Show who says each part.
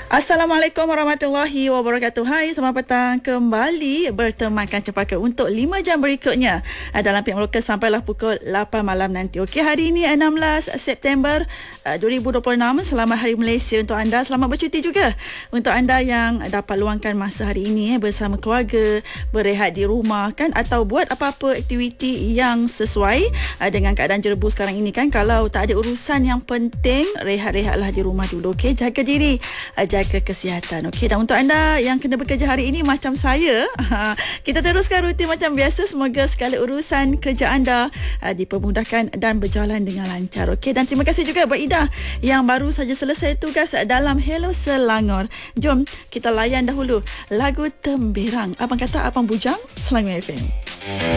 Speaker 1: Assalamualaikum warahmatullahi wabarakatuh. Hai, selamat petang kembali bertemankan Cempaka untuk 5 jam berikutnya dalam Pihak Melaka sampailah pukul 8 malam nanti. Okey, hari ini 16 September 2026. Selamat Hari Malaysia untuk anda. Selamat bercuti juga untuk anda yang dapat luangkan masa hari ini bersama keluarga, berehat di rumah kan, atau buat apa-apa aktiviti yang sesuai dengan keadaan jerebu sekarang ini kan. Kalau tak ada urusan yang penting, rehat-rehatlah di rumah dulu. Okey, jaga diri, jaga kesihatan. Okey, dan untuk anda yang kena bekerja hari ini macam saya, kita teruskan rutin macam biasa. Semoga segala urusan kerja anda dipermudahkan dan berjalan dengan lancar. Okey, dan terima kasih juga buat Ida yang baru saja selesai tugas dalam Hello Selangor. Jom kita layan dahulu lagu Temberang. Abang kata Abang Bujang, Selangor FM.